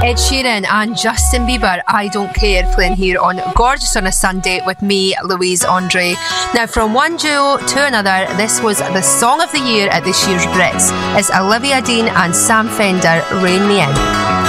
Ed Sheeran and Justin Bieber, I Don't Care, playing here on Gorgeous on a Sunday with me, Louise Andre. Now, from one duo to another, this was the Song of the Year at this year's Brits. It's Olivia Dean and Sam Fender, Rain Me In.